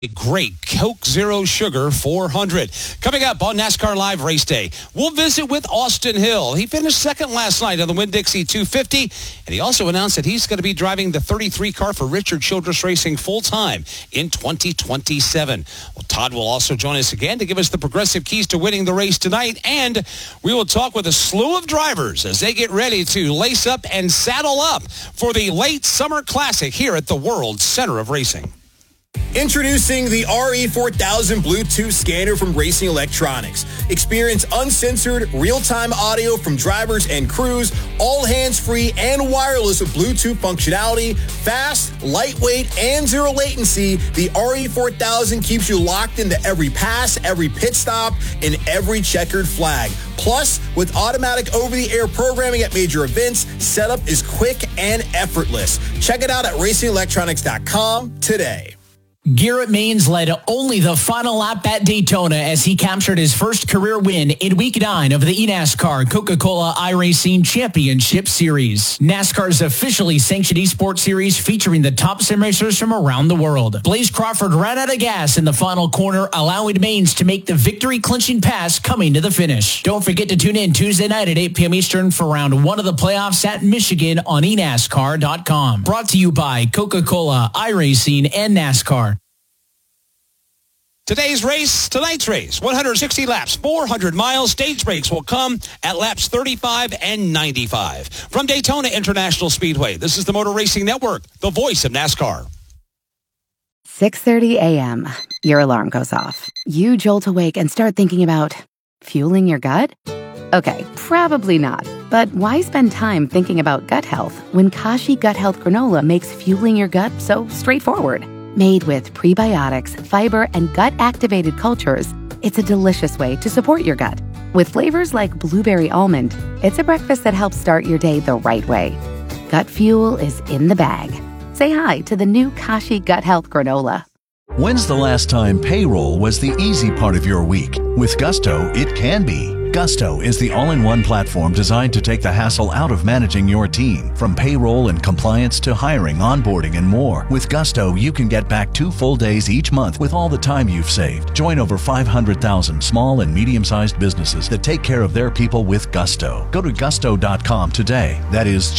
A great Coke Zero Sugar 400. Coming up on NASCAR Live Race Day, we'll visit with Austin Hill. He finished second last night on the Winn-Dixie 250, and he also announced that he's going to be driving the 33 car for Richard Childress Racing full-time in 2027. Well, Todd will also join us again to give us the progressive keys to winning the race tonight, and we will talk with a slew of drivers as they get ready to lace up and saddle up for the late summer classic here at the World Center of Racing. Introducing the RE4000 Bluetooth scanner from Racing Electronics. Experience uncensored, real-time audio from drivers and crews, all hands-free and wireless with Bluetooth functionality, fast, lightweight, and zero latency. The RE4000 keeps you locked into every pass, every pit stop, and every checkered flag. Plus, with automatic over-the-air programming at major events, setup is quick and effortless. Check it out at racingelectronics.com today. Garrett Maines led only the final lap at Daytona as he captured his first career win in Week 9 of the eNASCAR Coca-Cola iRacing Championship Series. NASCAR's officially sanctioned esports series featuring the top sim racers from around the world. Blaze Crawford ran out of gas in the final corner, allowing Maines to make the victory-clinching pass coming to the finish. Don't forget to tune in Tuesday night at 8 p.m. Eastern for round 1 of the playoffs at Michigan on eNASCAR.com. Brought to you by Coca-Cola, iRacing, and NASCAR. Tonight's race, 160 laps, 400 miles. Stage breaks will come at laps 35 and 95. From Daytona International Speedway, this is the Motor Racing Network, the voice of NASCAR. 6:30 a.m. Your alarm goes off. You jolt awake and start thinking about fueling your gut? Okay, probably not. But why spend time thinking about gut health when Kashi Gut Health Granola makes fueling your gut so straightforward? Made with prebiotics, fiber, and gut-activated cultures, it's a delicious way to support your gut. With flavors like blueberry almond, it's a breakfast that helps start your day the right way. Gut fuel is in the bag. Say hi to the new Kashi Gut Health Granola. When's the last time payroll was the easy part of your week? With Gusto, it can be. Gusto is the all-in-one platform designed to take the hassle out of managing your team. From payroll and compliance to hiring, onboarding, and more. With Gusto, you can get back 2 full days each month with all the time you've saved. Join over 500,000 small and medium-sized businesses that take care of their people with Gusto. Go to gusto.com today. That is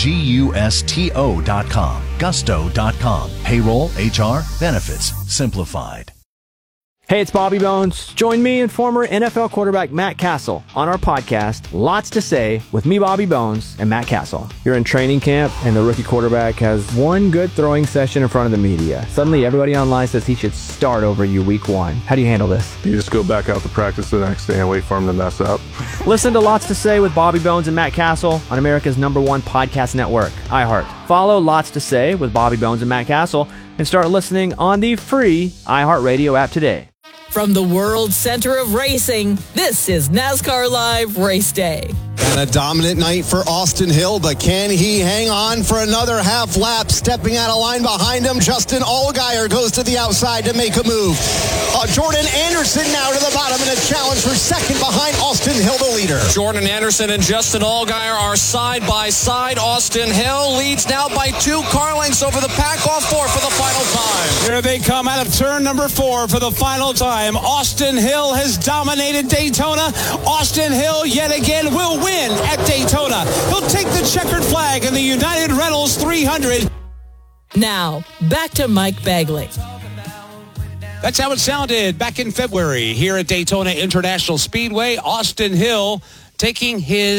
Gusto.com. Gusto.com. Payroll, HR, benefits, simplified. Hey, it's Bobby Bones. Join me and former NFL quarterback Matt Castle on our podcast, Lots to Say, with me, Bobby Bones, and Matt Castle. You're in training camp, and the rookie quarterback has one good throwing session in front of the media. Suddenly, everybody online says he should start over you week 1. How do you handle this? You just go back out to practice the next day and wait for him to mess up. Listen to Lots to Say with Bobby Bones and Matt Castle on America's #1 podcast network, iHeart. Follow Lots to Say with Bobby Bones and Matt Castle and start listening on the free iHeartRadio app today. From the World Center of Racing, this is NASCAR Live Race Day. And a dominant night for Austin Hill, but can he hang on for another half lap? Stepping out of line behind him, Justin Allgaier goes to the outside to make a move. Jordan Anderson now to the bottom in a challenge for second behind Austin Hill, the leader. Jordan Anderson and Justin Allgaier are side by side. Austin Hill leads now by 2 car lengths over the pack off 4 for the final time. Here they come out of turn number 4 for the final time. Austin Hill has dominated Daytona. Austin Hill yet again will win at Daytona. He'll take the checkered flag in the United Rentals 300. Now, back to Mike Bagley. That's how it sounded back in February here at Daytona International Speedway. Austin Hill taking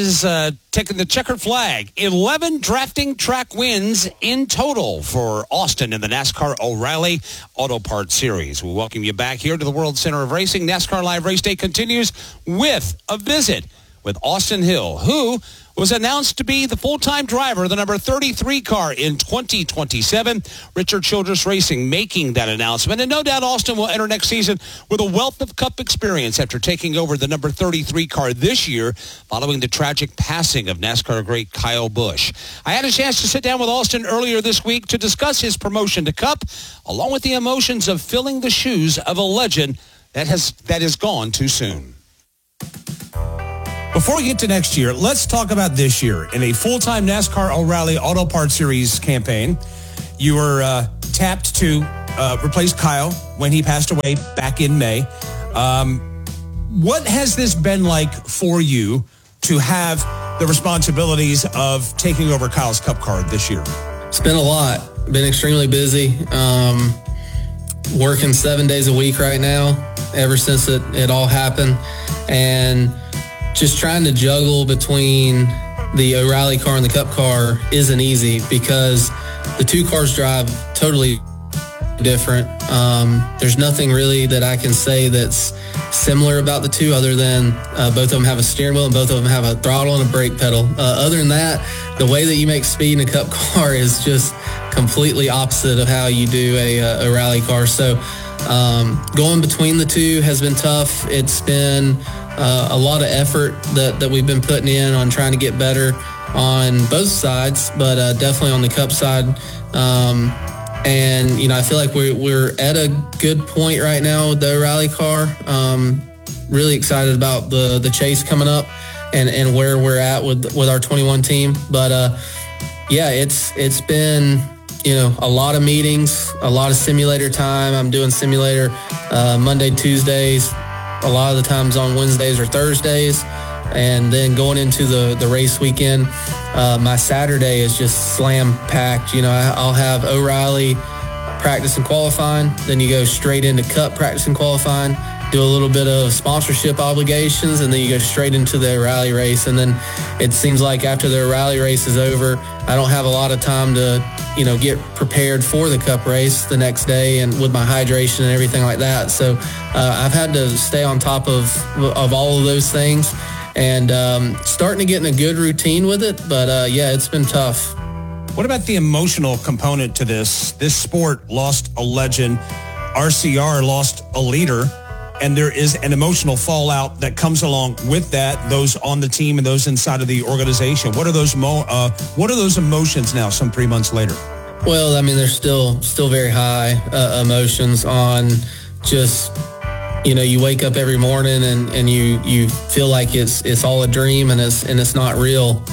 the checkered flag. 11 drafting track wins in total for Austin in the NASCAR O'Reilly Auto Parts Series. We welcome you back here to the World Center of Racing. NASCAR Live Race Day continues with a visit with Austin Hill, who was announced to be the full-time driver of the number 33 car in 2027. Richard Childress Racing making that announcement. And no doubt Austin will enter next season with a wealth of Cup experience after taking over the number 33 car this year following the tragic passing of NASCAR great Kyle Busch. I had a chance to sit down with Austin earlier this week to discuss his promotion to Cup, along with the emotions of filling the shoes of a legend that is gone too soon. Before we get to next year, let's talk about this year. In a full-time NASCAR O'Reilly Auto Parts Series campaign, you were tapped to replaced Kyle when he passed away back in May. What has this been like for you to have the responsibilities of taking over Kyle's Cup car this year? It's been a lot. Been extremely busy. Working 7 days a week right now, ever since it all happened. And just trying to juggle between the O'Reilly car and the Cup car isn't easy because the two cars drive totally different. There's nothing really that I can say that's similar about the two other than both of them have a steering wheel and both of them have a throttle and a brake pedal. Other than that, the way that you make speed in a Cup car is just completely opposite of how you do a rally car. So going between the two has been tough. It's been a lot of effort that we've been putting in on trying to get better on both sides, but definitely on the Cup side. And, I feel like we're at a good point right now with the O'Reilly car. Really excited about the chase coming up and where we're at with our 21 team. But, it's been, a lot of meetings, a lot of simulator time. I'm doing simulator Monday, Tuesdays, a lot of the times on Wednesdays or Thursdays. And then going into the race weekend, my Saturday is just slam packed. I'll have O'Reilly practice and qualifying. Then you go straight into Cup practice and qualifying, do a little bit of sponsorship obligations, and then you go straight into the O'Reilly race. And then it seems like after the O'Reilly race is over, I don't have a lot of time to, get prepared for the Cup race the next day and with my hydration and everything like that. So I've had to stay on top of all of those things. And starting to get in a good routine with it. But, it's been tough. What about the emotional component to this? This sport lost a legend. RCR lost a leader. And there is an emotional fallout that comes along with that, those on the team and those inside of the organization. What are those emotions now, some 3 months later? Well, there's still very high emotions on just... you wake up every morning and you feel like it's all a dream and it's not real.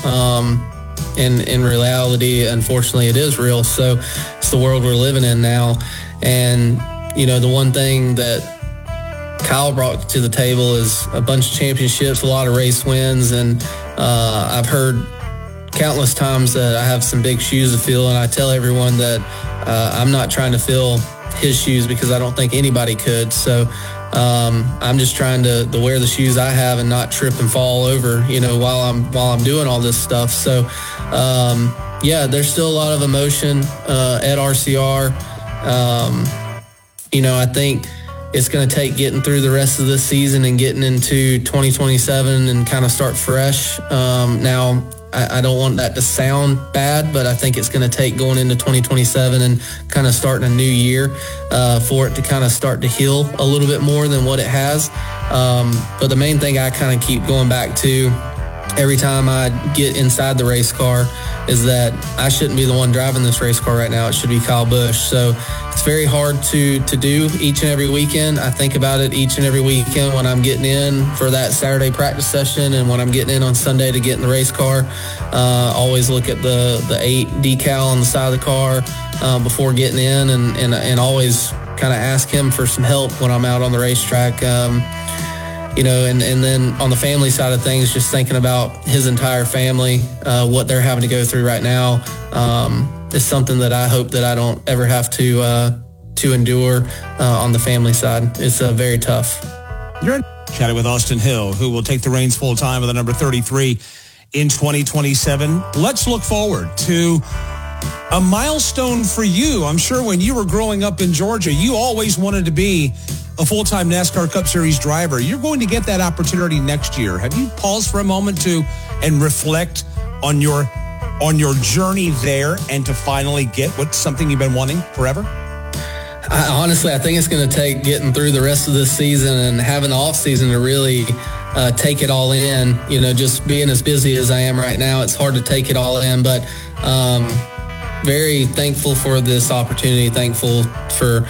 In reality, unfortunately, it is real. So it's the world we're living in now. And, the one thing that Kyle brought to the table is a bunch of championships, a lot of race wins. And I've heard countless times that I have some big shoes to fill. And I tell everyone that I'm not trying to fill his shoes because I don't think anybody could. So I'm just trying to wear the shoes I have and not trip and fall over, while I'm doing all this stuff. So, there's still a lot of emotion at RCR. I think it's going to take getting through the rest of this season and getting into 2027 and kind of start fresh. Now, I don't want that to sound bad, but I think it's going to take going into 2027 and kind of starting a new year for it to kind of start to heal a little bit more than what it has. But the main thing I kind of keep going back to every time I get inside the race car is that I shouldn't be the one driving this race car right now. It should be Kyle Busch. So it's very hard to do each and every weekend. I think about it each and every weekend when I'm getting in for that Saturday practice session and when I'm getting in on Sunday to get in the race car. Always look at the 8 decal on the side of the car before getting in and always kind of ask him for some help when I'm out on the racetrack. And then on the family side of things, just thinking about his entire family, what they're having to go through right now, is something that I hope that I don't ever have to endure on the family side. It's very tough. You're chatting with Austin Hill, who will take the reins full time with the number 33 in 2027. Let's look forward to a milestone for you. I'm sure when you were growing up in Georgia, you always wanted to be a full-time NASCAR Cup Series driver. You're going to get that opportunity next year. Have you paused for a moment and reflect on your journey there and to finally get something you've been wanting forever? Honestly, I think it's going to take getting through the rest of this season and having the off season to really take it all in. Just being as busy as I am right now, it's hard to take it all in, but very thankful for this opportunity, thankful for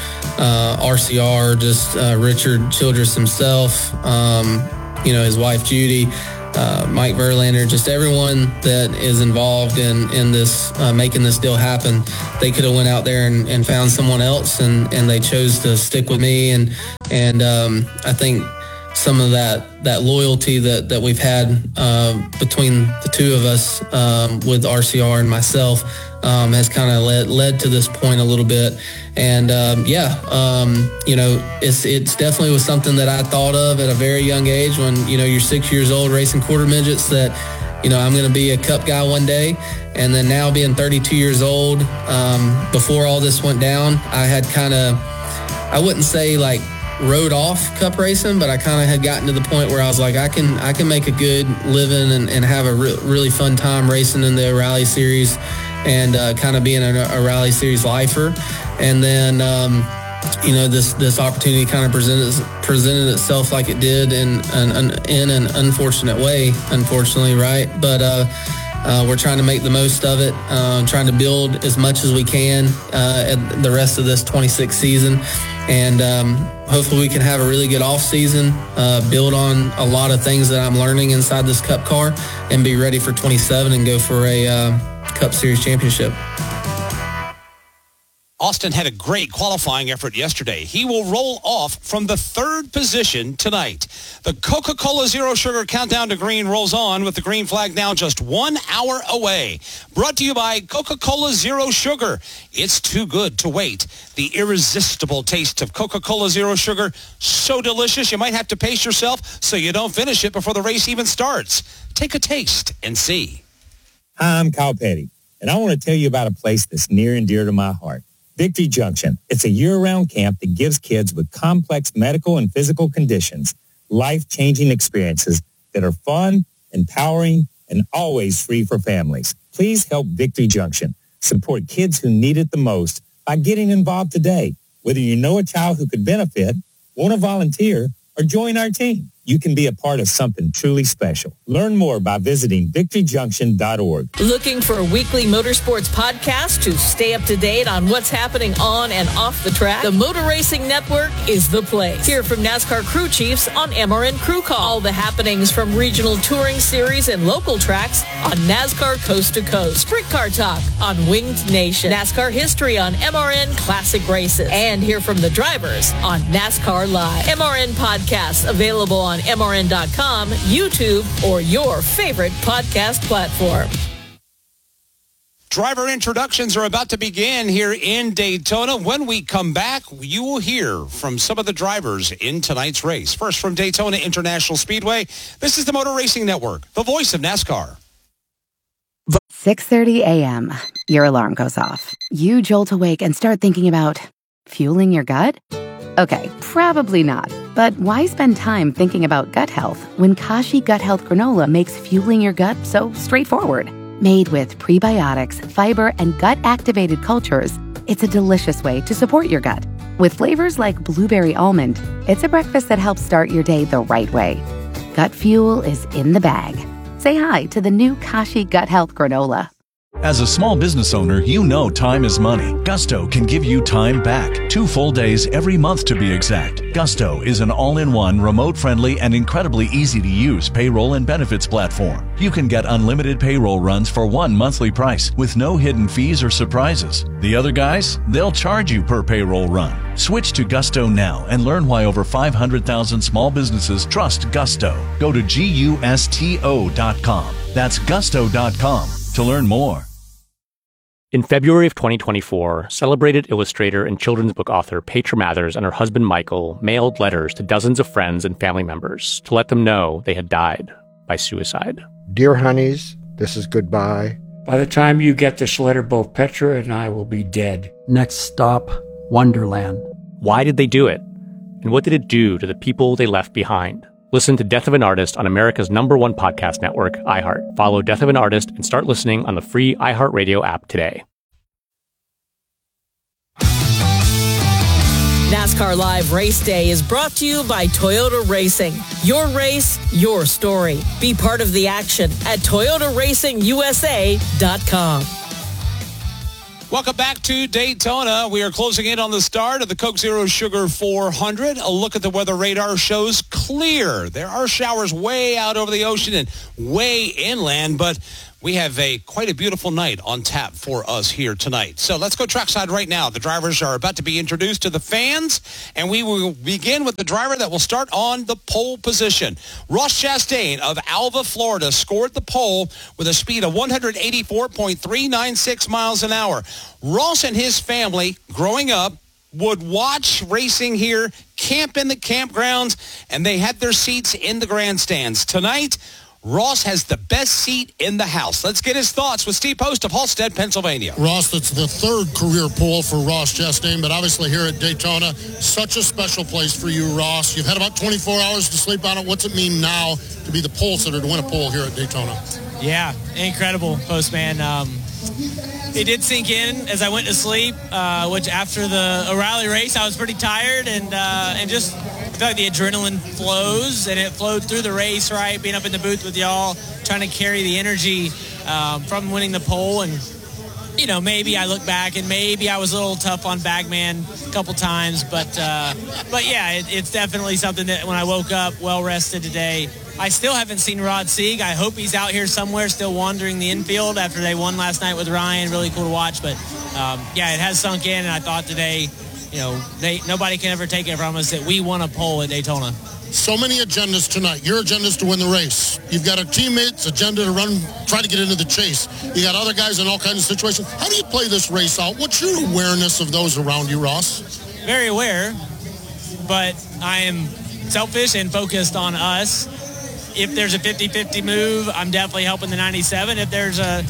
RCR, just Richard Childress himself, his wife Judy, Mike Verlander, just everyone that is involved in this, making this deal happen. They could have went out there and found someone else, and they chose to stick with me. And I think some of that loyalty that we've had between the two of us with RCR and myself has kind of led to this point a little bit. And it's definitely was something that I thought of at a very young age when, you're 6 years old racing quarter midgets that, I'm going to be a Cup guy one day. And then now being 32 years old, before all this went down, I had kind of, I wouldn't say like rode off Cup racing, but I kind of had gotten to the point where I was like, I can make a good living and have a really fun time racing in the Rally Series and kind of being a Rally Series lifer. And then, this opportunity kind of presented itself like it did in an unfortunate way, unfortunately, right? But we're trying to make the most of it, trying to build as much as we can at the rest of this 26th season. And hopefully we can have a really good off season, build on a lot of things that I'm learning inside this Cup car, and be ready for 27 and go for a Cup Series championship. Austin had a great qualifying effort yesterday. He will roll off from the third position tonight. The Coca-Cola Zero Sugar Countdown to Green rolls on with the green flag now just 1 hour away. Brought to you by Coca-Cola Zero Sugar. It's too good to wait. The irresistible taste of Coca-Cola Zero Sugar, so delicious you might have to pace yourself so you don't finish it before the race even starts. Take a taste and see. Hi, I'm Kyle Petty, and I want to tell you about a place that's near and dear to my heart. Victory Junction. It's a year-round camp that gives kids with complex medical and physical conditions life-changing experiences that are fun, empowering, and always free for families. Please help Victory Junction support kids who need it the most by getting involved today. Whether you know a child who could benefit, want to volunteer, or join our team, you can be a part of something truly special. Learn more by visiting victoryjunction.org. Looking for a weekly motorsports podcast to stay up to date on what's happening on and off the track? The Motor Racing Network is the place. Hear from NASCAR crew chiefs on MRN Crew Call. All the happenings from regional touring series and local tracks on NASCAR Coast to Coast. Sprint Car Talk on Winged Nation. NASCAR history on MRN Classic Races. And hear from the drivers on NASCAR Live. MRN podcasts available on MRN.com, YouTube, or your favorite podcast platform. Driver introductions are about to begin here in Daytona. When we come back, you will hear from some of the drivers in tonight's race. First, from Daytona International Speedway, this is the Motor Racing Network, the voice of NASCAR. 6:30 a.m. Your alarm goes off. You jolt awake and start thinking about fueling your gut? Okay, probably not. But why spend time thinking about gut health when Kashi Gut Health Granola makes fueling your gut so straightforward? Made with prebiotics, fiber, and gut-activated cultures, it's a delicious way to support your gut. With flavors like blueberry almond, it's a breakfast that helps start your day the right way. Gut fuel is in the bag. Say hi to the new Kashi Gut Health Granola. As a small business owner, you know time is money. Gusto can give you time back. 2 full days every month to be exact. Gusto is an all-in-one, remote-friendly, and incredibly easy-to-use payroll and benefits platform. You can get unlimited payroll runs for one monthly price with no hidden fees or surprises. The other guys, they'll charge you per payroll run. Switch to Gusto now and learn why over 500,000 small businesses trust Gusto. Go to GUSTO.com. That's Gusto.com to learn more. In February of 2024, celebrated illustrator and children's book author Petra Mathers and her husband Michael mailed letters to dozens of friends and family members to let them know they had died by suicide. Dear honeys, this is goodbye. By the time you get this letter, both Petra and I will be dead. Next stop, Wonderland. Why did they do it? And what did it do to the people they left behind? Listen to Death of an Artist on America's #1 podcast network, iHeart. Follow Death of an Artist and start listening on the free iHeartRadio app today. NASCAR Live Race Day is brought to you by Toyota Racing. Your race, your story. Be part of the action at ToyotaRacingUSA.com. Welcome back to Daytona. We are closing in on the start of the Coke Zero Sugar 400. A look at the weather radar shows clear clear. There are showers way out over the ocean and way inland, but we have quite a beautiful night on tap for us here tonight. So let's go trackside right now. The drivers are about to be introduced to the fans, and we will begin with the driver that will start on the pole position. Ross Chastain of Alva, Florida, scored the pole with a speed of 184.396 miles an hour. Ross and his family, growing up, would watch racing here, camp in the campgrounds, and they had their seats in the grandstands. Tonight, Ross has the best seat in the house. Let's get his thoughts with Steve Post of Halstead, Pennsylvania. Ross, that's the third career pole for Ross Chastain, but obviously here at Daytona, such a special place for you, Ross. You've had about 24 hours to sleep on it. What's it mean now to be the pole sitter to win a pole here at Daytona? Yeah, incredible, Postman. It did sink in as I went to sleep, which after the O'Reilly race, I was pretty tired and just feel like the adrenaline flows, and it flowed through the race, right? Being up in the booth with y'all, trying to carry the energy from winning the pole. And, you know, maybe I look back and maybe I was a little tough on Bagman a couple times. But yeah, it's definitely something that when I woke up well-rested today, I still haven't seen Rod Sieg. I hope he's out here somewhere still wandering the infield after they won last night with Ryan. Really cool to watch. But, yeah, it has sunk in, and I thought today, you know, nobody can ever take it from us that we won a pole at Daytona. So many agendas tonight. Your agenda is to win the race. You've got a teammate's agenda to try to get into the chase. You got other guys in all kinds of situations. How do you play this race out? What's your awareness of those around you, Ross? Very aware, but I am selfish and focused on us. If there's a 50-50 move, I'm definitely helping the 97. If there's a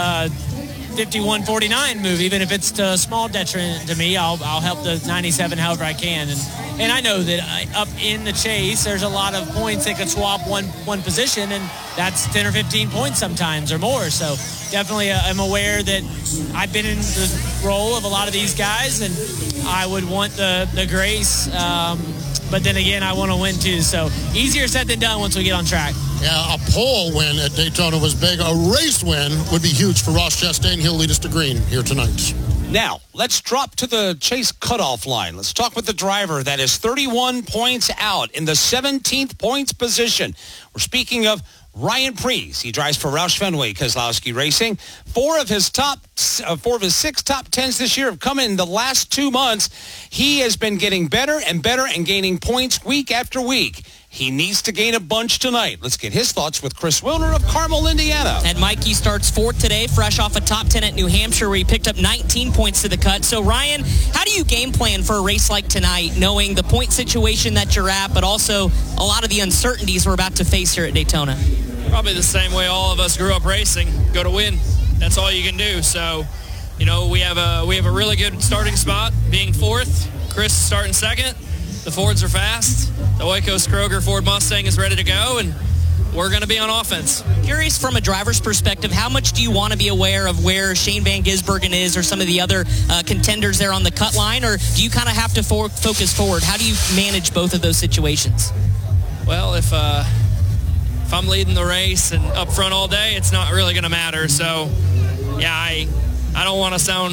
51-49 move, even if it's a small detriment to me, I'll help the 97 however I can. And I know that up in the chase, there's a lot of points that could swap one position, and that's 10 or 15 points sometimes or more. So definitely I'm aware that I've been in the role of a lot of these guys, and I would want the grace. But then again, I want to win too. So easier said than done once we get on track. Yeah, a pole win at Daytona was big. A race win would be huge for Ross Chastain. He'll lead us to green here tonight. Now, let's drop to the chase cutoff line. Let's talk with the driver that is 31 points out in the 17th points position. We're speaking of Ryan Preece. He drives for Roush Fenway Keselowski Racing. Four of his 6 top 10s this year have come in the last 2 months. He has been getting better and better and gaining points week after week. He needs to gain a bunch tonight. Let's get his thoughts with Chris Wilner of Carmel, Indiana. And Mikey starts fourth today, fresh off a top 10 at New Hampshire, where he picked up 19 points to the cut. So, Ryan, how do you game plan for a race like tonight, knowing the point situation that you're at, but also a lot of the uncertainties we're about to face here at Daytona? Probably the same way all of us grew up racing. Go to win. That's all you can do. So, you know, we have a really good starting spot, being fourth. Chris starting second. The Fords are fast. The Oikos Kroger Ford Mustang is ready to go, and we're going to be on offense. Curious from a driver's perspective, how much do you want to be aware of where Shane Van Gisbergen is or some of the other contenders there on the cut line, or do you kind of have to focus forward? How do you manage both of those situations? Well, if I'm leading the race and up front all day, it's not really going to matter. So, yeah, I don't want to sound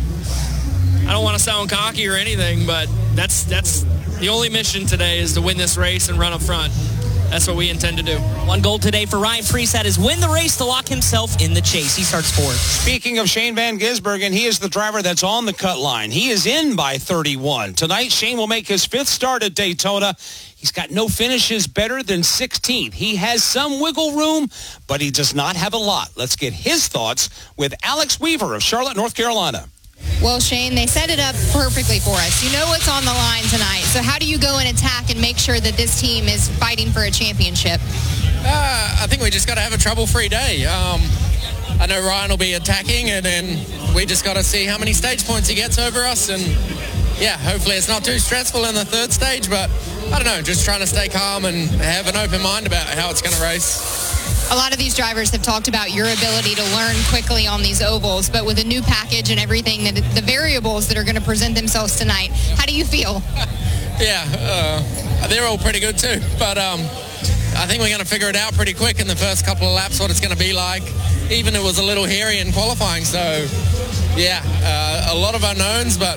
cocky or anything, but that's the only mission today is to win this race and run up front. That's what we intend to do. One goal today for Ryan Preece is win the race to lock himself in the chase. He starts fourth. Speaking of Shane Van Gisbergen, he is the driver that's on the cut line. He is in by 31. Tonight, Shane will make his 5th start at Daytona. He's got no finishes better than 16th. He has some wiggle room, but he does not have a lot. Let's get his thoughts with Alex Weaver of Charlotte, North Carolina. Well, Shane, they set it up perfectly for us. You know what's on the line tonight. So how do you go and attack and make sure that this team is fighting for a championship? I think we just got to have a trouble-free day. I know Ryan will be attacking, and then we just got to see how many stage points he gets over us. And, yeah, hopefully it's not too stressful in the third stage. But, I don't know, just trying to stay calm and have an open mind about how it's going to race. A lot of these drivers have talked about your ability to learn quickly on these ovals, but with a new package and everything, the variables that are going to present themselves tonight, how do you feel? Yeah, they're all pretty good too, but I think we're going to figure it out pretty quick in the first couple of laps what it's going to be like. Even it was a little hairy in qualifying, so yeah, a lot of unknowns, but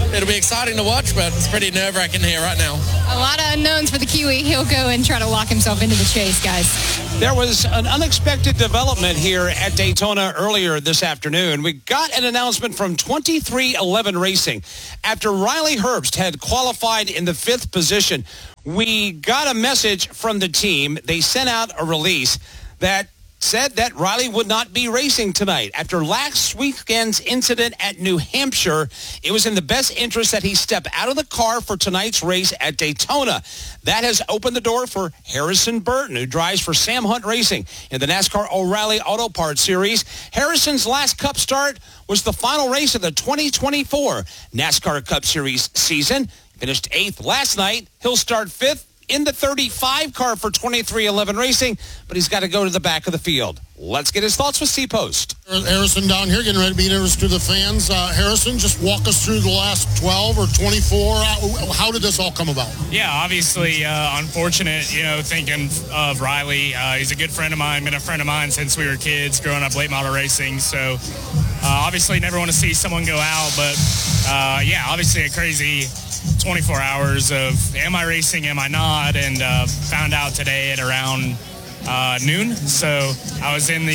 it'll be exciting to watch, but it's pretty nerve-wracking here right now. A lot of unknowns for the Kiwi. He'll go and try to lock himself into the chase, guys. There was an unexpected development here at Daytona earlier this afternoon. We got an announcement from 23XI Racing. After Riley Herbst had qualified in the 5th position, we got a message from the team. They sent out a release that said that Riley would not be racing tonight. After last weekend's incident at New Hampshire, it was in the best interest that he step out of the car for tonight's race at Daytona. That has opened the door for Harrison Burton, who drives for Sam Hunt Racing in the NASCAR O'Reilly Auto Parts Series. Harrison's last Cup start was the final race of the 2024 NASCAR Cup Series season. Finished 8th last night. He'll start 5th in the 35 car for 23XI Racing, but he's got to go to the back of the field. Let's get his thoughts with C-Post. Harrison down here getting ready to be introduced to the fans. Harrison, just walk us through the last 12 or 24. How did this all come about? Yeah, obviously unfortunate, thinking of Riley. He's a good friend of mine, been a friend of mine since we were kids, growing up late model racing. So obviously never want to see someone go out, but obviously a crazy 24 hours of am I racing, am I not, and found out today at around noon. So I was in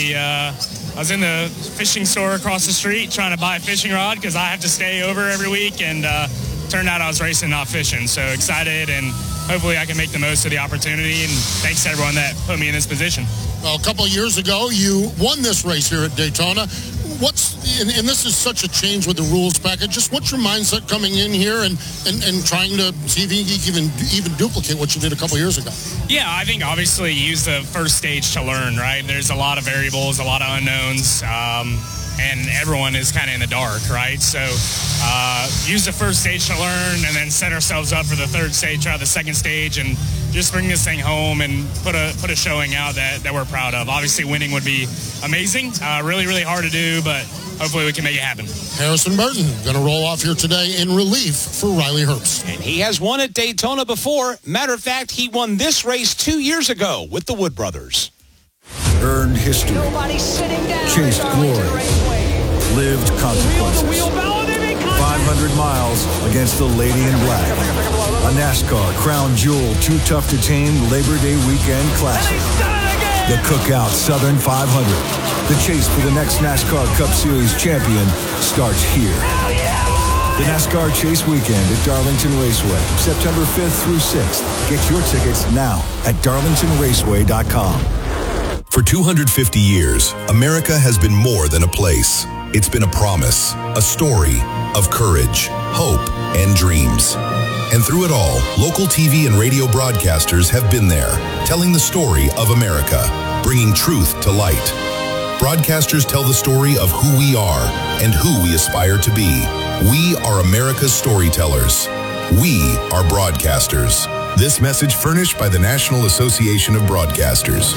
the fishing store across the street trying to buy a fishing rod because I have to stay over every week, and turned out I was racing, not fishing. So excited, and hopefully I can make the most of the opportunity, and thanks to everyone that put me in this position. Well, a couple of years ago, you won this race here at Daytona. And this is such a change with the rules package. Just what's your mindset coming in here and trying to see if you can even duplicate what you did a couple years ago? Yeah, I think obviously you use the first stage to learn, right? There's a lot of variables, a lot of unknowns, and everyone is kind of in the dark, right? So use the first stage to learn, and then set ourselves up for the third stage, try the second stage, and just bring this thing home and put a showing out that we're proud of. Obviously, winning would be amazing. Really, really hard to do, but hopefully we can make it happen. Harrison Burton going to roll off here today in relief for Riley Herbst. And he has won at Daytona before. Matter of fact, he won this race 2 years ago with the Wood Brothers. Earned history. Chased glory. Lived consequences. 500 miles against the Lady in Black. A NASCAR Crown Jewel Too Tough to Tame Labor Day Weekend Classic. The Cookout Southern 500. The chase for the next NASCAR Cup Series champion starts here. The NASCAR Chase Weekend at Darlington Raceway, September 5th through 6th. Get your tickets now at darlingtonraceway.com. For 250 years, America has been more than a place. It's been a promise, a story of courage, hope, and dreams. And through it all, local TV and radio broadcasters have been there, telling the story of America, bringing truth to light. Broadcasters tell the story of who we are and who we aspire to be. We are America's storytellers. We are broadcasters. This message furnished by the National Association of Broadcasters.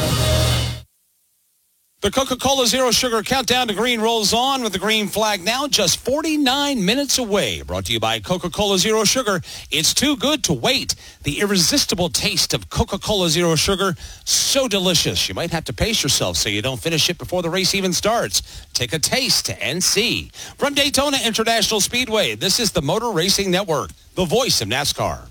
The Coca-Cola Zero Sugar Countdown to Green rolls on with the green flag now just 49 minutes away. Brought to you by Coca-Cola Zero Sugar. It's too good to wait. The irresistible taste of Coca-Cola Zero Sugar, so delicious. You might have to pace yourself so you don't finish it before the race even starts. Take a taste and see. From Daytona International Speedway, this is the Motor Racing Network, the voice of NASCAR.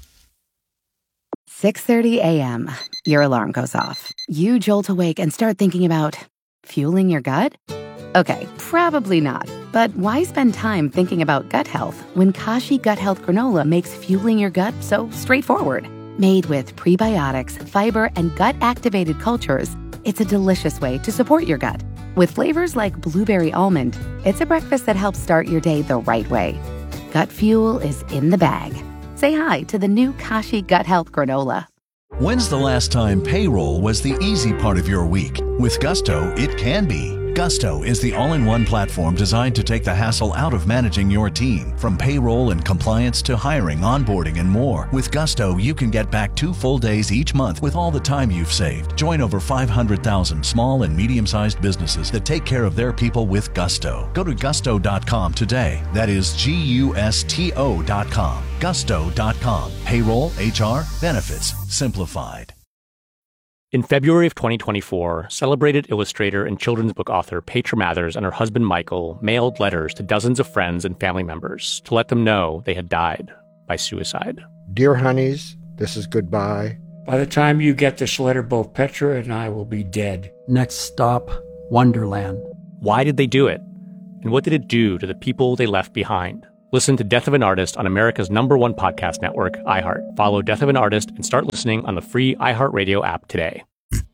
6:30 a.m. Your alarm goes off. You jolt awake and start thinking about fueling your gut? Okay, probably not. But why spend time thinking about gut health when Kashi Gut Health Granola makes fueling your gut so straightforward? Made with prebiotics, fiber, and gut-activated cultures, it's a delicious way to support your gut. With flavors like blueberry almond, it's a breakfast that helps start your day the right way. Gut fuel is in the bag. Say hi to the new Kashi Gut Health Granola. When's the last time payroll was the easy part of your week? With Gusto, it can be. Gusto is the all-in-one platform designed to take the hassle out of managing your team. From payroll and compliance to hiring, onboarding, and more. With Gusto, you can get back 2 full days each month with all the time you've saved. Join over 500,000 small and medium-sized businesses that take care of their people with Gusto. Go to gusto.com today. That is GUSTO.com. Gusto.com. Payroll, HR, benefits, simplified. In February of 2024, celebrated illustrator and children's book author Petra Mathers and her husband Michael mailed letters to dozens of friends and family members to let them know they had died by suicide. Dear honeys, this is goodbye. By the time you get this letter, both Petra and I will be dead. Next stop, Wonderland. Why did they do it? And what did it do to the people they left behind? Listen to Death of an Artist on America's #1 podcast network, iHeart. Follow Death of an Artist and start listening on the free iHeartRadio app today.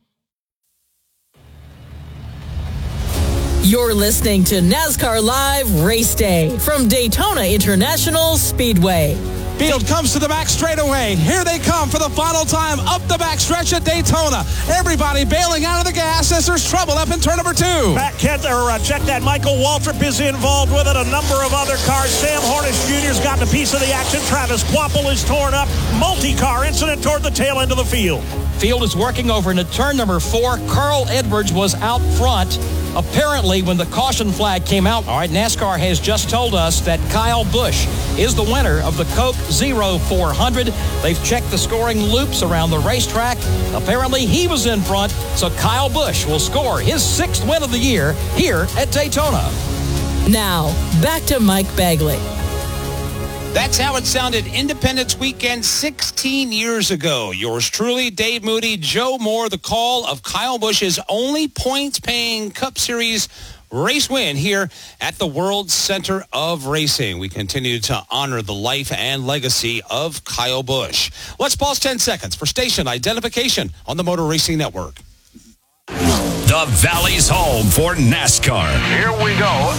You're listening to NASCAR Live Race Day from Daytona International Speedway. Field comes to the back straightaway. Here they come for the final time up the backstretch at Daytona. Everybody bailing out of the gas as there's trouble up in turn number 2. Check that. Michael Waltrip is involved with it. A number of other cars. Sam Hornish Jr.'s gotten a piece of the action. Travis Quapple is torn up. Multi-car incident toward the tail end of the field. Field is working over into turn number 4. Carl Edwards was out front. Apparently, when the caution flag came out, all right, NASCAR has just told us that Kyle Busch is the winner of the Coke Zero 400. They've checked the scoring loops around the racetrack. Apparently, he was in front, so Kyle Busch will score his 6th win of the year here at Daytona. Now, back to Mike Bagley. That's how it sounded Independence Weekend 16 years ago. Yours truly, Dave Moody, Joe Moore, the call of Kyle Busch's only points-paying Cup Series race win here at the World Center of Racing. We continue to honor the life and legacy of Kyle Busch. Let's pause 10 seconds for station identification on the Motor Racing Network. The Valley's home for NASCAR. Here we go.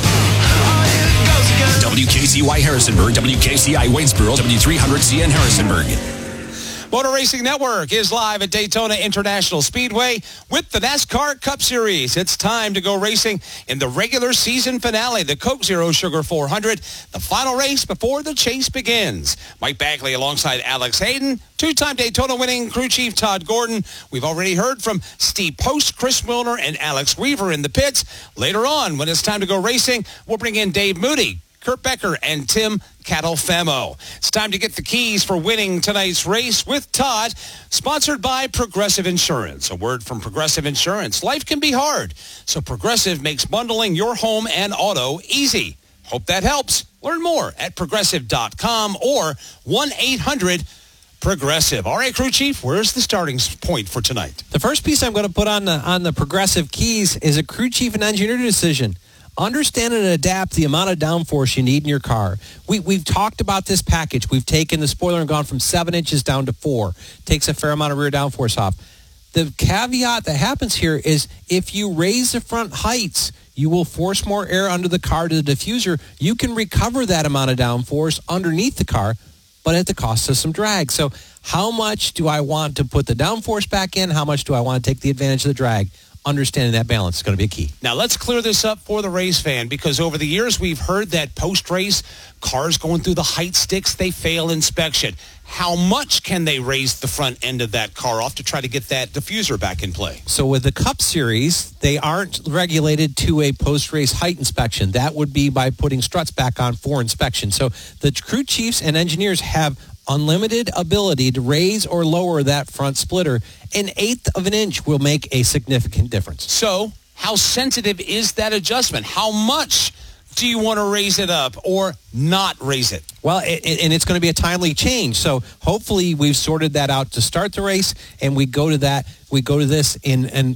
WKCY Harrisonburg, WKCI Waynesboro, W300CN Harrisonburg. Motor Racing Network is live at Daytona International Speedway with the NASCAR Cup Series. It's time to go racing in the regular season finale, the Coke Zero Sugar 400, the final race before the chase begins. Mike Bagley alongside Alex Hayden, two-time Daytona winning crew chief Todd Gordon. We've already heard from Steve Post, Chris Wilner, and Alex Weaver in the pits. Later on, when it's time to go racing, we'll bring in Dave Moody, Kurt Becker, and Tim Catalfemo. It's time to get the keys for winning tonight's race with Todd, sponsored by Progressive Insurance. A word from Progressive Insurance. Life can be hard, so Progressive makes bundling your home and auto easy. Hope that helps. Learn more at Progressive.com or 1-800-PROGRESSIVE. All right, crew chief, where's the starting point for tonight? The first piece I'm going to put on the Progressive keys is a crew chief and engineer decision. Understand and adapt the amount of downforce you need in your car. We've talked about this package. We've taken the spoiler and gone from 7 inches down to 4. Takes a fair amount of rear downforce off. The caveat that happens here is if you raise the front heights, you will force more air under the car to the diffuser. You can recover that amount of downforce underneath the car, but at the cost of some drag. So how much do I want to put the downforce back in? How much do I want to take the advantage of the drag? Understanding that balance is going to be a key. Now, let's clear this up for the race fan, because over the years, we've heard that post-race, cars going through the height sticks, they fail inspection. How much can they raise the front end of that car off to try to get that diffuser back in play? So with the Cup Series, they aren't regulated to a post-race height inspection. That would be by putting struts back on for inspection. So the crew chiefs and engineers have unlimited ability to raise or lower that front splitter. An eighth of an inch will make a significant difference. So how sensitive is that adjustment? How much do you want to raise it up or not raise it? Well, and it's going to be a timely change. So hopefully we've sorted that out to start the race, and we go to that. We go to this and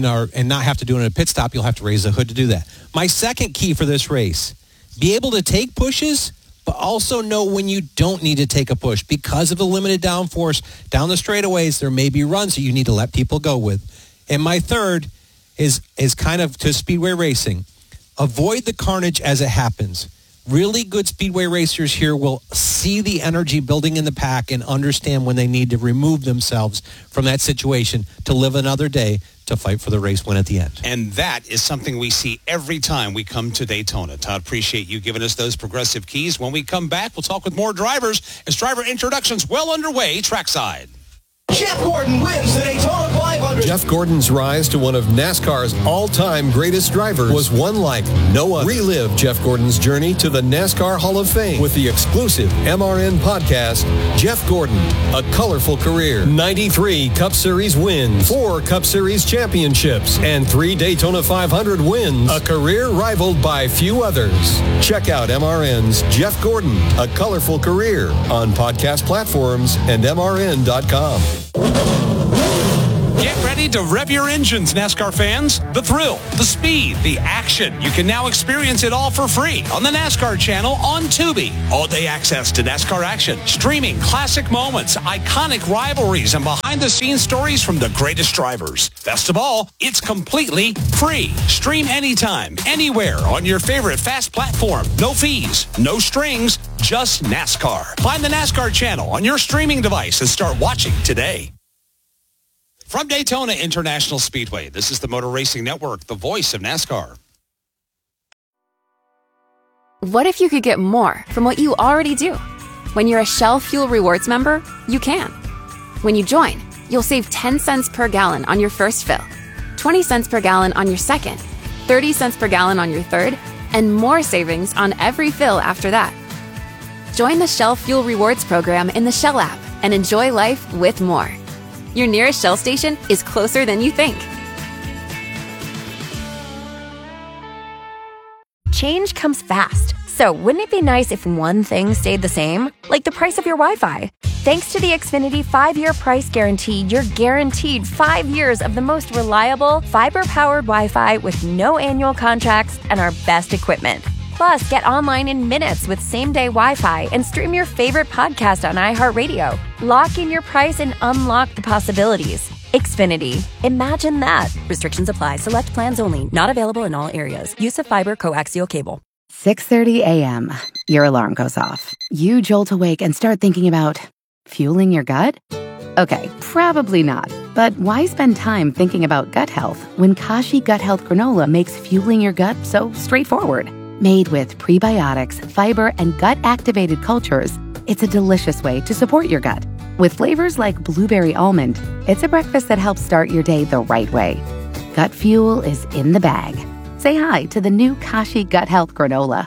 not have to do it in a pit stop. You'll have to raise the hood to do that. My second key for this race: be able to take pushes, but also know when you don't need to take a push. Because of the limited downforce down the straightaways, there may be runs that you need to let people go with. And my third is kind of to speedway racing. Avoid the carnage as it happens. Really good speedway racers here will see the energy building in the pack and understand when they need to remove themselves from that situation to live another day to fight for the race win at the end. And that is something we see every time we come to Daytona. Todd, appreciate you giving us those Progressive keys. When we come back, we'll talk with more drivers as driver introductions well underway trackside. Jeff Gordon wins the Daytona Jeff Gordon's rise to one of NASCAR's all-time greatest drivers was one like no other. Relive Jeff Gordon's journey to the NASCAR Hall of Fame with the exclusive MRN podcast, Jeff Gordon, A Colorful Career. 93 Cup Series wins, 4 Cup Series championships, and 3 Daytona 500 wins, a career rivaled by few others. Check out MRN's Jeff Gordon, A Colorful Career on podcast platforms and MRN.com. Get ready to rev your engines, NASCAR fans. The thrill, the speed, the action. You can now experience it all for free on the NASCAR channel on Tubi. All-day access to NASCAR action, streaming classic moments, iconic rivalries, and behind-the-scenes stories from the greatest drivers. Best of all, it's completely free. Stream anytime, anywhere on your favorite FAST platform. No fees, no strings, just NASCAR. Find the NASCAR channel on your streaming device and start watching today. From Daytona International Speedway, this is the Motor Racing Network, the voice of NASCAR. What if you could get more from what you already do? When you're a Shell Fuel Rewards member, you can. When you join, you'll save 10 cents per gallon on your first fill, 20 cents per gallon on your second, 30 cents per gallon on your third, and more savings on every fill after that. Join the Shell Fuel Rewards program in the Shell app and enjoy life with more. Your nearest Shell station is closer than you think. Change comes fast, so wouldn't it be nice if one thing stayed the same? Like the price of your Wi-Fi. Thanks to the Xfinity 5-year price guarantee, you're guaranteed 5 years of the most reliable, fiber-powered Wi-Fi with no annual contracts and our best equipment. Plus, get online in minutes with same-day Wi-Fi and stream your favorite podcast on iHeartRadio. Lock in your price and unlock the possibilities. Xfinity. Imagine that. Restrictions apply. Select plans only. Not available in all areas. Use of fiber coaxial cable. 6:30 a.m. Your alarm goes off. You jolt awake and start thinking about fueling your gut? Okay, probably not. But why spend time thinking about gut health when Kashi Gut Health Granola makes fueling your gut so straightforward? Made with prebiotics, fiber, and gut-activated cultures, it's a delicious way to support your gut. With flavors like blueberry almond, it's a breakfast that helps start your day the right way. Gut fuel is in the bag. Say hi to the new Kashi Gut Health Granola.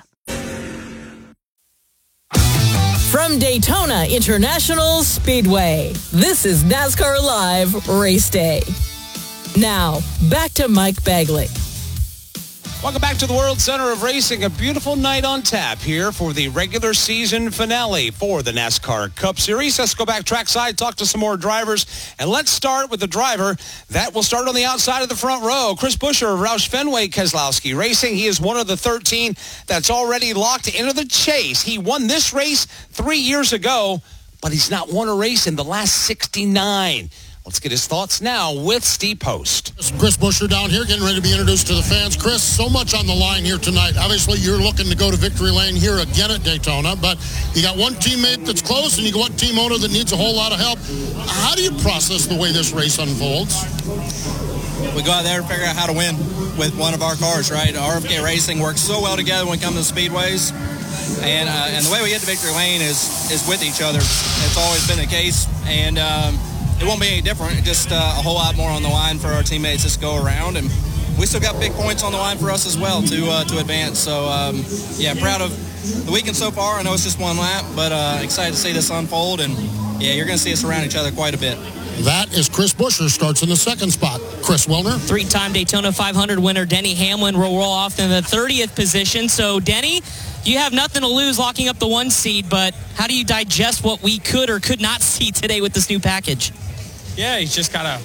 From Daytona International Speedway, this is NASCAR Live Race Day. Now, back to Mike Bagley. Welcome back to the World Center of Racing. A beautiful night on tap here for the regular season finale for the NASCAR Cup Series. Let's go back trackside, talk to some more drivers, and let's start with the driver that will start on the outside of the front row. Chris Buescher of Roush Fenway Keselowski Racing. He is one of the 13 that's already locked into the chase. He won this race 3 years ago, but he's not won a race in the last 69. Let's get his thoughts now with Steve Post. Chris Buescher down here getting ready to be introduced to the fans. Chris, so much on the line here tonight. Obviously, you're looking to go to victory lane here again at Daytona, but you got one teammate that's close and you got one team owner that needs a whole lot of help. How do you process the way this race unfolds? We go out there and figure out how to win with one of our cars, right? RFK Racing works so well together when it comes to speedways. And the way we get to victory lane is with each other. It's always been the case. And it won't be any different. Just a whole lot more on the line for our teammates this go around, and we still got big points on the line for us as well to advance. So yeah, proud of the weekend so far. I know it's just one lap, but excited to see this unfold, and yeah, you're going to see us around each other quite a bit. That is Chris Buescher, starts in the second spot. Chris Wilner. 3-time Daytona 500 winner Denny Hamlin will roll off in the 30th position. So, Denny, you have nothing to lose locking up the 1 seed, but how do you digest what we could or could not see today with this new package? Yeah, you just got to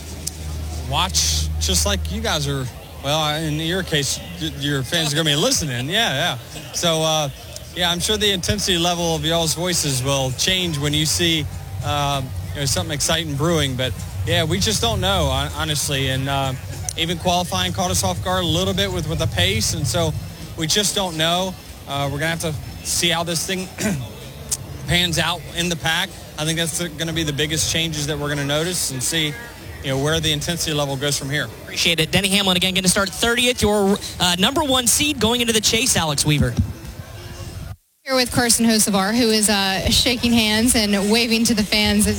watch just like you guys are. Well, in your case, your fans are going to be listening. Yeah. So, yeah, I'm sure the intensity level of y'all's voices will change when you see something exciting brewing. But, yeah, we just don't know, honestly. And even qualifying caught us off guard a little bit with the pace. And so we just don't know. We're going to have to see how this thing pans out in the pack. I think that's going to be the biggest changes that we're going to notice and see, where the intensity level goes from here. Appreciate it. Denny Hamlin again going to start 30th, your number 1 seed going into the chase, Alex Weaver. Here with Carson Hocevar, who is shaking hands and waving to the fans.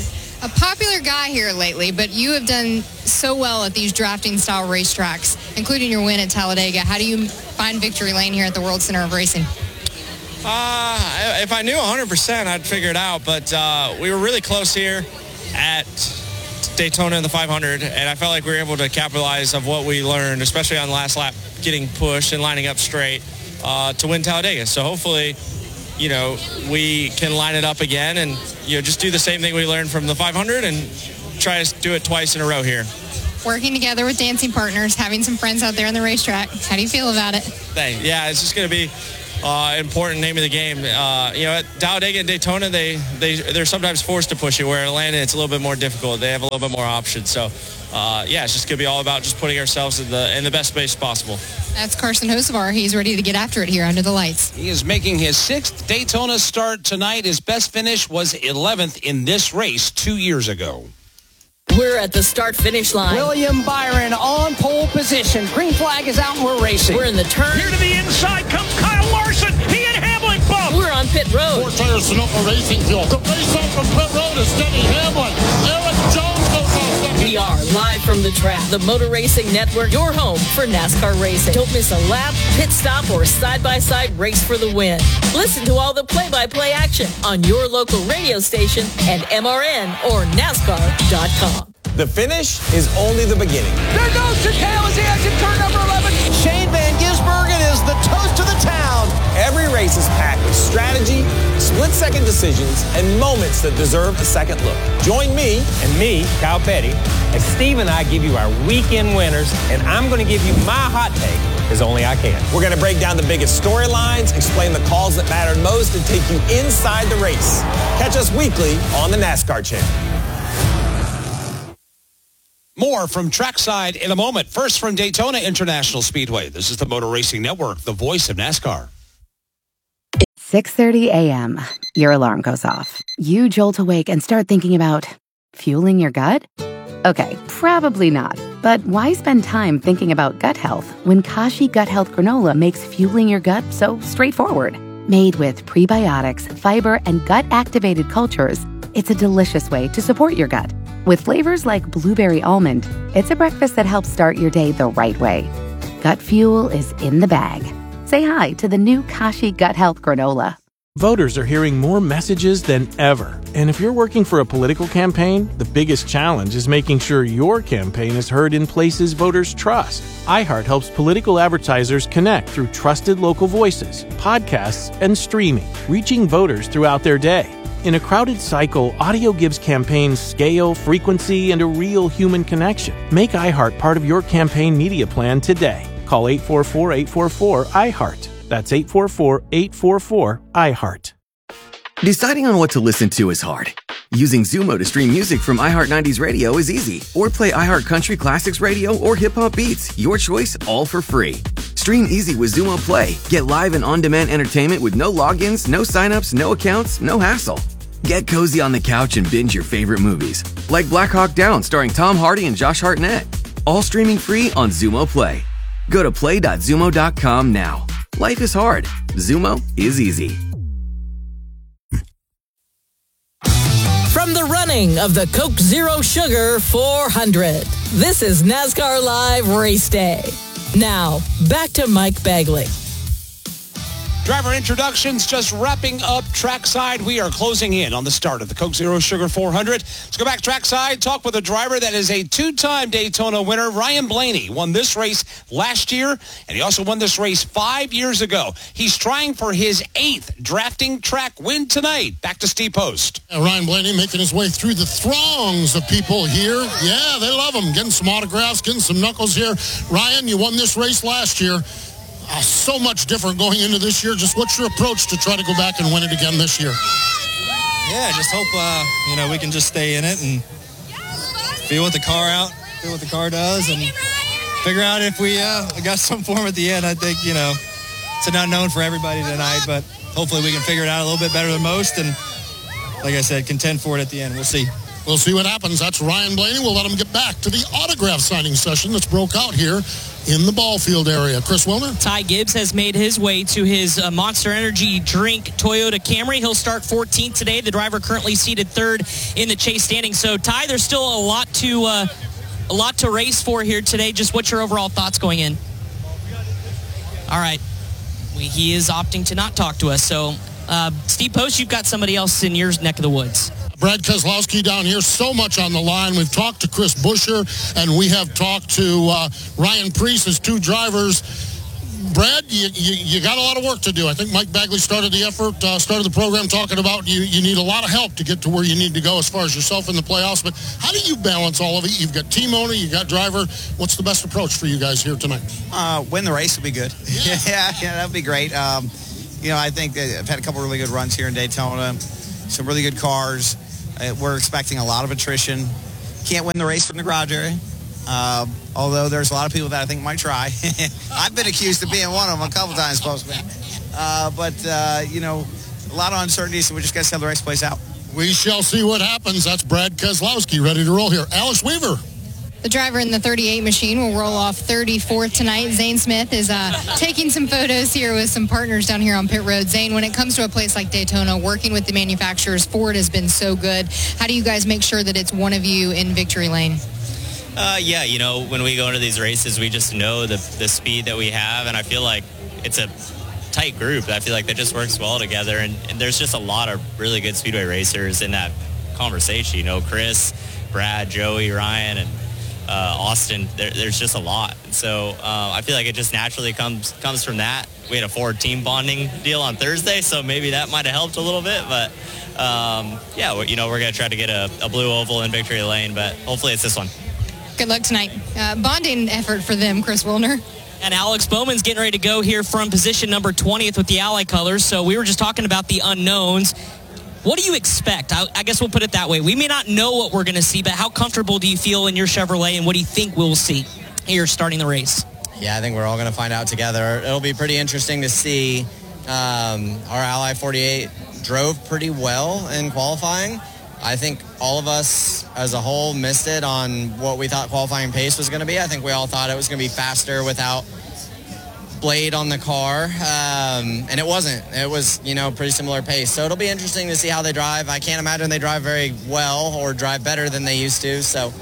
A popular guy here lately, but you have done so well at these drafting-style racetracks, including your win at Talladega. How do you find victory lane here at the World Center of Racing? If I knew 100%, I'd figure it out. But we were really close here at Daytona in the 500, and I felt like we were able to capitalize of what we learned, especially on the last lap, getting pushed and lining up straight to win Talladega. So hopefully, we can line it up again and, just do the same thing we learned from the 500 and try to do it twice in a row here. Working together with dancing partners, having some friends out there on the racetrack. How do you feel about it? Yeah, it's just going to be important name of the game. At Talladega and Daytona, they're sometimes forced to push it, where Atlanta, it's a little bit more difficult. They have a little bit more options. So, it's just going to be all about just putting ourselves in the best space possible. That's Carson Hocevar. He's ready to get after it here under the lights. He is making his 6th Daytona start tonight. His best finish was 11th in this race 2 years ago. We're at the start-finish line. William Byron on pole position. Green flag is out and we're racing. We're in the turn. Here to the inside comes Kyle Larson. He and Hamlin bump. We're on pit road. 4 tires Sunoco Racing Fuel. The race up from pit road is Denny Hamlin. Eric Jones goes off second. We are live from the track. The Motor Racing Network, your home for NASCAR racing. Don't miss a lap, pit stop, or side-by-side race for the win. Listen to all the play-by-play action on your local radio station and MRN or NASCAR.com. The finish is only the beginning. There goes Chicale as he exits turn number 11. Shane Van Gisbergen is the toast of the town. Every race is packed with strategy, split-second decisions, and moments that deserve a second look. Join me and me, Kyle Petty, as Steve and I give you our weekend winners, and I'm going to give you my hot take as only I can. We're going to break down the biggest storylines, explain the calls that mattered most, and take you inside the race. Catch us weekly on the NASCAR Channel. More from trackside in a moment. First from Daytona International Speedway. This is the Motor Racing Network, the voice of NASCAR. 6:30 a.m. Your alarm goes off. You jolt awake and start thinking about fueling your gut? Okay, probably not. But why spend time thinking about gut health when Kashi Gut Health Granola makes fueling your gut so straightforward? Made with prebiotics, fiber, and gut-activated cultures, it's a delicious way to support your gut. With flavors like blueberry almond, it's a breakfast that helps start your day the right way. Gut fuel is in the bag. Say hi to the new Kashi Gut Health Granola. Voters are hearing more messages than ever. And if you're working for a political campaign, the biggest challenge is making sure your campaign is heard in places voters trust. iHeart helps political advertisers connect through trusted local voices, podcasts, and streaming, reaching voters throughout their day. In a crowded cycle, audio gives campaigns scale, frequency, and a real human connection. Make iHeart part of your campaign media plan today. Call 844-844-iHeart. That's 844-844-iHeart. Deciding on what to listen to is hard. Using Xumo to stream music from iHeart 90s Radio is easy. Or play iHeart Country Classics Radio or Hip Hop Beats. Your choice, all for free. Stream easy with Xumo Play. Get live and on-demand entertainment with no logins, no signups, no accounts, no hassle. Get cozy on the couch and binge your favorite movies, like Black Hawk Down starring Tom Hardy and Josh Hartnett. All streaming free on Xumo Play. Go to play.xumo.com now. Life is hard. Xumo is easy. From the running of the Coke Zero Sugar 400, this is NASCAR Live Race Day. Now, back to Mike Bagley. Driver introductions just wrapping up trackside. We are closing in on the start of the Coke Zero Sugar 400. Let's go back trackside, talk with a driver that is a two-time Daytona winner. Ryan Blaney won this race last year, and he also won this race 5 years ago. He's trying for his 8th drafting track win tonight. Back to Steve Post. Ryan Blaney making his way through the throngs of people here. Yeah, they love him. Getting some autographs, getting some knuckles here. Ryan, you won this race last year. So much different going into this year. Just what's your approach to try to go back and win it again this year? Yeah, just hope, we can just stay in it and feel what the car does and figure out if we got some form at the end. I think, it's an unknown for everybody tonight, but hopefully we can figure it out a little bit better than most and, like I said, contend for it at the end. We'll see. We'll see what happens. That's Ryan Blaney. We'll let him get back to the autograph signing session that's broke out here in the ball field area. Chris Wilner. Ty Gibbs has made his way to his Monster Energy drink Toyota Camry. He'll start 14th today. The driver currently seated third in the chase standing. So, Ty, there's still a lot to race for here today. Just what's your overall thoughts going in? All right. He is opting to not talk to us. So, Steve Post, you've got somebody else in your neck of the woods. Brad Keselowski down here, so much on the line. We've talked to Chris Buescher, and we have talked to Ryan Preece as two drivers. Brad, you got a lot of work to do. I think Mike Bagley started the effort, started the program talking about you need a lot of help to get to where you need to go as far as yourself in the playoffs. But how do you balance all of it? You've got team owner, you've got driver. What's the best approach for you guys here tonight? Win the race would be good. Yeah, that would be great. I think that I've had a couple really good runs here in Daytona, some really good cars. We're expecting a lot of attrition. Can't win the race from the garage area. Although there's a lot of people that I think might try. I've been accused of being one of them a couple times, Postman. But a lot of uncertainty, so we just got to see how the race plays out. We shall see what happens. That's Brad Keselowski ready to roll here. Alex Weaver. The driver in the 38 machine will roll off 34th tonight. Zane Smith is taking some photos here with some partners down here on pit road. Zane, when it comes to a place like Daytona, working with the manufacturers, Ford has been so good. How do you guys make sure that it's one of you in victory lane? When we go into these races, we just know the speed that we have, and I feel like it's a tight group. I feel like that just works well together, and there's just a lot of really good speedway racers in that conversation. Chris, Brad, Joey, Ryan, and Austin. There's just a lot. So I feel like it just naturally comes from that. We had a Ford team bonding deal on Thursday, so maybe that might have helped a little bit, but we're going to try to get a blue oval in victory lane, but hopefully it's this one. Good luck tonight. Bonding effort for them, Chris Wilner. And Alex Bowman's getting ready to go here from position number 20th with the Ally colors. So we were just talking about the unknowns. What do you expect? I guess we'll put it that way. We may not know what we're going to see, but how comfortable do you feel in your Chevrolet, and what do you think we'll see here starting the race? Yeah, I think we're all going to find out together. It'll be pretty interesting to see. Our Ally 48 drove pretty well in qualifying. I think all of us as a whole missed it on what we thought qualifying pace was going to be. I think we all thought it was going to be faster without blade on the car, and it wasn't. It was, pretty similar pace. So it'll be interesting to see how they drive. I can't imagine they drive very well or drive better than they used to. So,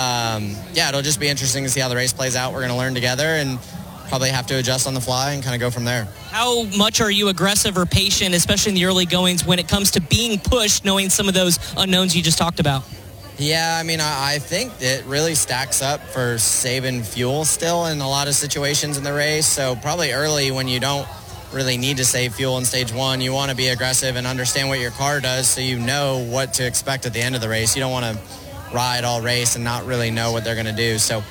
it'll just be interesting to see how the race plays out. We're going to learn together and probably have to adjust on the fly and kind of go from there. How much are you aggressive or patient, especially in the early goings, when it comes to being pushed, knowing some of those unknowns you just talked about? Yeah, I think it really stacks up for saving fuel still in a lot of situations in the race. So probably early, when you don't really need to save fuel in stage one, you want to be aggressive and understand what your car does so you know what to expect at the end of the race. You don't want to ride all race and not really know what they're going to do. So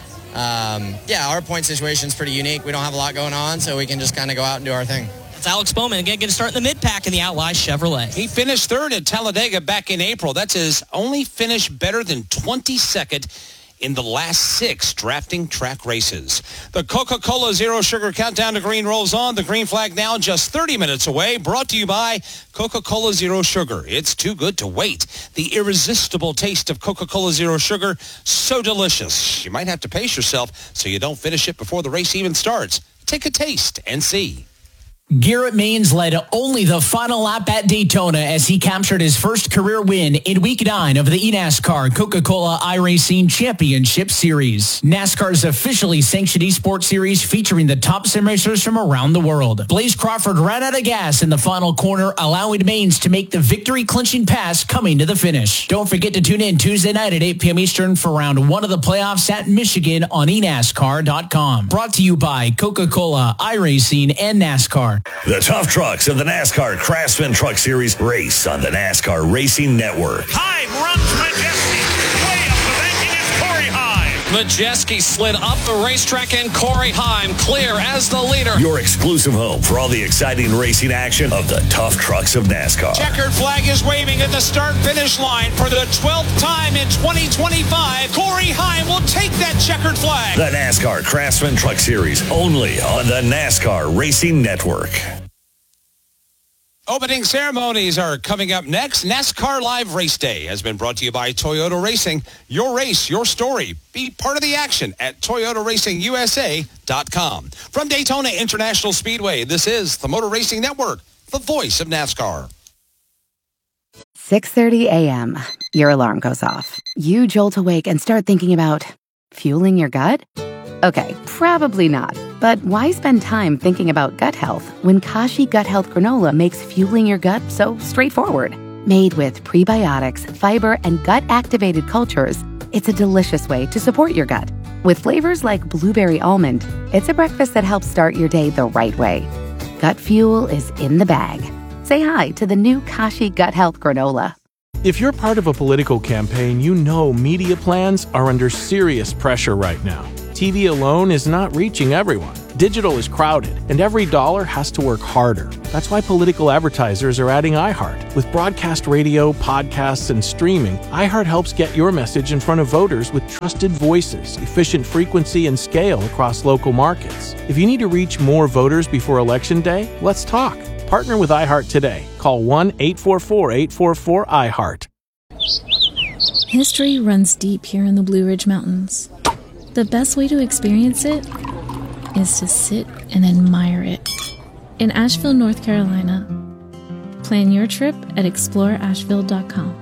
our point situation is pretty unique. We don't have a lot going on, so we can just kind of go out and do our thing. It's Alex Bowman again, getting to start in the mid-pack in the Ally Chevrolet. He finished third at Talladega back in April. That's his only finish better than 22nd in the last 6 drafting track races. The Coca-Cola Zero Sugar Countdown to Green rolls on. The green flag now just 30 minutes away. Brought to you by Coca-Cola Zero Sugar. It's too good to wait. The irresistible taste of Coca-Cola Zero Sugar, so delicious. You might have to pace yourself so you don't finish it before the race even starts. Take a taste and see. Garrett Maines led only the final lap at Daytona as he captured his first career win in Week 9 of the eNASCAR Coca-Cola iRacing Championship Series. NASCAR's officially sanctioned eSports series featuring the top sim racers from around the world. Blaze Crawford ran out of gas in the final corner, allowing Maines to make the victory-clinching pass coming to the finish. Don't forget to tune in Tuesday night at 8 p.m. Eastern for round 1 of the playoffs at Michigan on eNASCAR.com. Brought to you by Coca-Cola, iRacing, and NASCAR. The tough trucks of the NASCAR Craftsman Truck Series race on the NASCAR Racing Network. Heim runs Majeski. Way up the banking is Corey Heim. Majeski slid up the racetrack and Corey Heim clear as the leader. Your exclusive home for all the exciting racing action of the tough trucks of NASCAR. Checkered flag is waving at the start-finish line for the 12th time in 2025. Corey Heim will take that checkered flag. The NASCAR Craftsman Truck Series, only on the NASCAR Racing Network. Opening ceremonies are coming up next. NASCAR Live Race Day has been brought to you by Toyota Racing. Your race, your story. Be part of the action at ToyotaRacingUSA.com. From Daytona International Speedway, this is the Motor Racing Network, the voice of NASCAR. 6:30 a.m. Your alarm goes off. You jolt awake and start thinking about fueling your gut? Okay, probably not. But why spend time thinking about gut health when Kashi Gut Health Granola makes fueling your gut so straightforward? Made with prebiotics, fiber, and gut-activated cultures, it's a delicious way to support your gut. With flavors like blueberry almond, it's a breakfast that helps start your day the right way. Gut fuel is in the bag. Say hi to the new Kashi Gut Health Granola. If you're part of a political campaign, you know media plans are under serious pressure right now. TV alone is not reaching everyone. Digital is crowded, and every dollar has to work harder. That's why political advertisers are adding iHeart. With broadcast radio, podcasts, and streaming, iHeart helps get your message in front of voters with trusted voices, efficient frequency, and scale across local markets. If you need to reach more voters before Election Day, let's talk. Partner with iHeart today. Call 1-844-844-iHeart. History runs deep here in the Blue Ridge Mountains. The best way to experience it is to sit and admire it. In Asheville, North Carolina. Plan your trip at exploreasheville.com.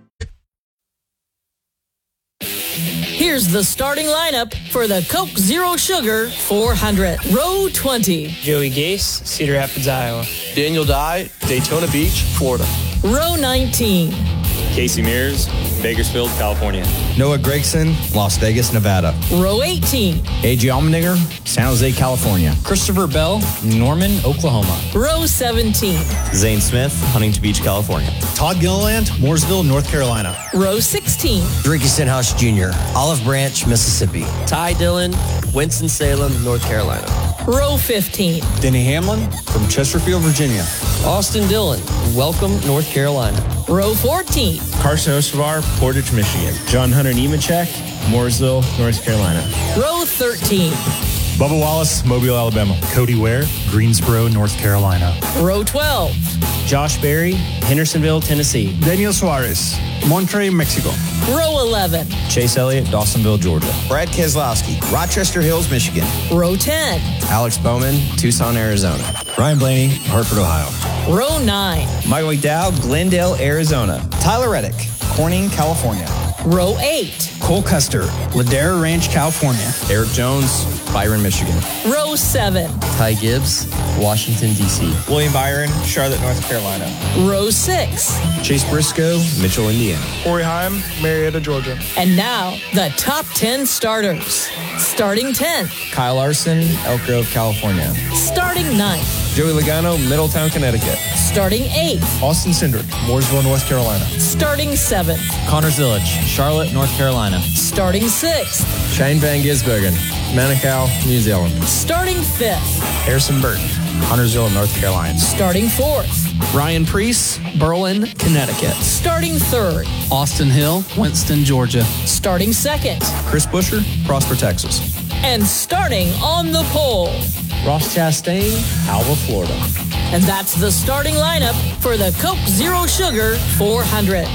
Here's the starting lineup for the Coke Zero Sugar 400. Row 20. Joey Gase, Cedar Rapids, Iowa. Daniel Dye, Daytona Beach, Florida. Row 19. Casey Mears, Bakersfield, California. Noah Gregson, Las Vegas, Nevada. Row 18. A.J. Allmendinger, San Jose, California. Christopher Bell, Norman, Oklahoma. Row 17. Zane Smith, Huntington Beach, California. Todd Gilliland, Mooresville, North Carolina. Row 16. Ricky Stenhouse Jr., Olive Branch, Mississippi. Ty Dillon, Winston-Salem, North Carolina. Row 15. Denny Hamlin from Chesterfield, Virginia. Austin Dillon, Welcome, North Carolina. Row 14. Carson Ostovar, Portage, Michigan. John Hunter Nemechek, Mooresville, North Carolina. Row 13. Bubba Wallace, Mobile, Alabama. Cody Ware, Greensboro, North Carolina. Row 12. Josh Berry, Hendersonville, Tennessee. Daniel Suarez, Monterrey, Mexico. Row 11. Chase Elliott, Dawsonville, Georgia. Brad Keselowski, Rochester Hills, Michigan. Row 10. Alex Bowman, Tucson, Arizona. Ryan Blaney, Hartford, Ohio. Row 9. Michael McDowell, Glendale, Arizona. Tyler Reddick, Corning, California. Row 8. Cole Custer, Ladera Ranch, California. Eric Jones, Byron, Michigan. Row 7. Ty Gibbs, Washington, D.C. William Byron, Charlotte, North Carolina. Row 6. Chase Briscoe, Mitchell, Indiana. Corey Heim, Marietta, Georgia. And now, the top 10 starters. Starting 10th. Kyle Larson, Elk Grove, California. Starting 9th. Joey Logano, Middletown, Connecticut. Starting 8th. Austin Cindric, Mooresville, North Carolina. Starting 7th. Connors Village, Charlotte, North Carolina. Starting 6th. Shane Van Gisbergen, Manukau, New Zealand. Starting 5th. Harrison Burton, Huntersville, North Carolina. Starting 4th. Ryan Preece, Berlin, Connecticut. Starting 3rd. Austin Hill, Winston, Georgia. Starting 2nd. Chris Busher, Prosper, Texas. And starting on the pole, Ross Chastain, Alva, Florida. And that's the starting lineup for the Coke Zero Sugar 400.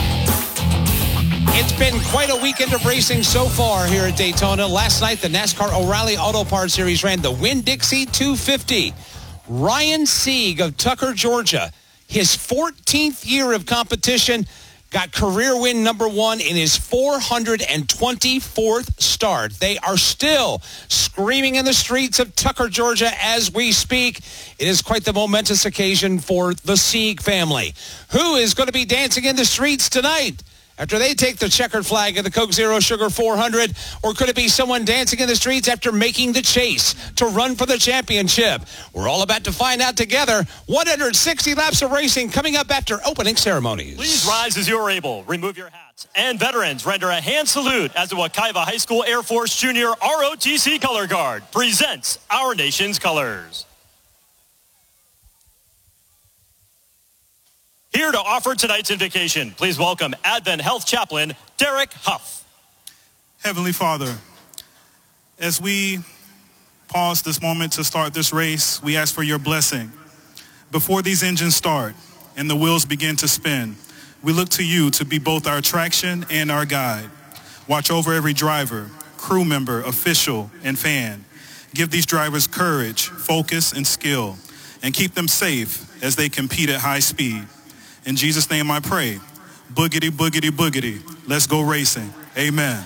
It's been quite a weekend of racing so far here at Daytona. Last night, the NASCAR O'Reilly Auto Parts Series ran the Winn-Dixie 250. Ryan Sieg of Tucker, Georgia, his 14th year of competition, got career win number 1 in his 424th start. They are still screaming in the streets of Tucker, Georgia as we speak. It is quite the momentous occasion for the Sieg family. Who is going to be dancing in the streets tonight after they take the checkered flag of the Coke Zero Sugar 400? Or could it be someone dancing in the streets after making the chase to run for the championship? We're all about to find out together. 160 laps of racing coming up after opening ceremonies. Please rise as you are able. Remove your hats. And veterans, render a hand salute as the Wekiva High School Air Force Junior ROTC Color Guard presents our nation's colors. Here to offer tonight's invocation, please welcome Advent Health Chaplain Derek Huff. Heavenly Father, as we pause this moment to start this race, we ask for your blessing. Before these engines start and the wheels begin to spin, we look to you to be both our traction and our guide. Watch over every driver, crew member, official, and fan. Give these drivers courage, focus, and skill, and keep them safe as they compete at high speed. In Jesus' name I pray. Boogity, boogity, boogity. Let's go racing. Amen.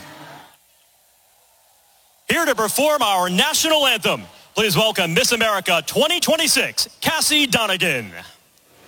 Here to perform our national anthem, please welcome Miss America 2026, Cassie Donegan.